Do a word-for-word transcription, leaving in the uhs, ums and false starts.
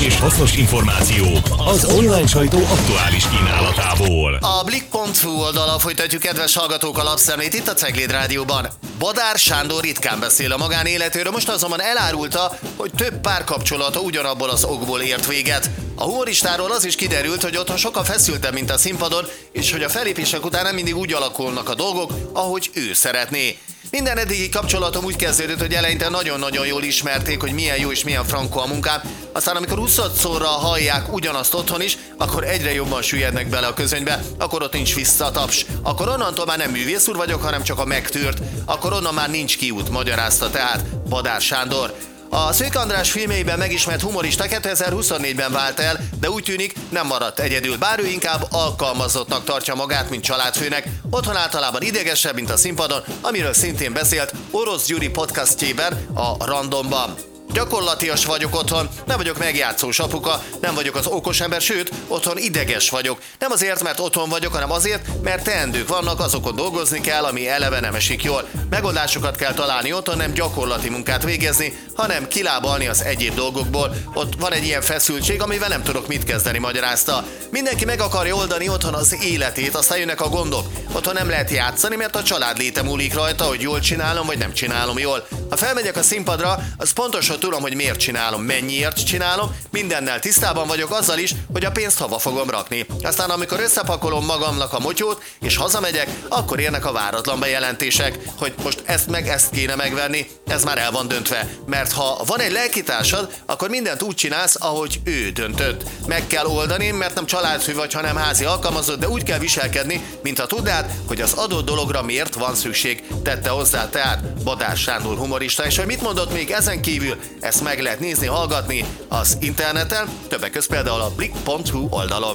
és hasznos információk az online sajtó aktuális kínálatából. A blik pont hu oldalon folytatjuk, kedves hallgatók, a lapszemlét itt a Cegléd Rádióban. Bodár Sándor ritkán beszél a magánéletéről, most azonban elárulta, hogy több párkapcsolata ugyanabból az okból ért véget. A humoristáról az is kiderült, hogy otthon sokkal feszültebb, mint a színpadon, és hogy a fellépések után nem mindig úgy alakulnak a dolgok, ahogy ő szeretné. Minden eddigi kapcsolatom úgy kezdődött, hogy eleinte nagyon-nagyon jól ismerték, hogy milyen jó és milyen frankó a munkám. Aztán amikor huszadszorra hallják ugyanazt otthon is, akkor egyre jobban süllyednek bele a közönybe, akkor ott nincs visszataps. Akkor onnantól már nem művész úr vagyok, hanem csak a megtűrt. Akkor onnan már nincs kiút, magyarázta tehát Bodár Sándor. A Szőke András filmjeiben megismert humorista kétezer-huszonnégyben vált el, de úgy tűnik, nem maradt egyedül, bár ő inkább alkalmazottnak tartja magát, mint családfőnek. Otthon általában idegesebb, mint a színpadon, amiről szintén beszélt Orosz Gyuri podcastjében, a Randomban. Gyakorlatias vagyok otthon, nem vagyok megjátszós apuka, nem vagyok az okos ember, sőt, otthon ideges vagyok. Nem azért, mert otthon vagyok, hanem azért, mert teendők vannak, azokon dolgozni kell, ami eleve nem esik jól. Megoldásokat kell találni otthon, nem gyakorlati munkát végezni, hanem kilábalni az egyéb dolgokból. Ott van egy ilyen feszültség, amivel nem tudok mit kezdeni, magyarázta. Mindenki meg akarja oldani otthon az életét, aztán jönnek a gondok. Otthon nem lehet játszani, mert a család léte múlik rajta, hogy jól csinálom, vagy nem csinálom jól. Ha felmegyek a színpadra, az pontosan tudom, hogy miért csinálom, mennyiért csinálom, mindennel tisztában vagyok, azzal is, hogy a pénzt hova fogom rakni. Aztán amikor összepakolom magamnak a motyót, és hazamegyek, akkor érnek a váratlan bejelentések, hogy most ezt meg ezt kéne megvenni, ez már el van döntve. Mert ha van egy lelkitársad, akkor mindent úgy csinálsz, ahogy ő döntött. Meg kell oldani, mert nem családfő vagy, hanem házi alkalmazott, de úgy kell viselkedni, mintha tudnád, hogy az adott dologra miért van szükség, tette hozzá tehát Bodár Sándor humorista. És hogy mit mondott még ezen kívül, ezt meg lehet nézni, hallgatni az interneten, többek között például a blik pont hu oldalon.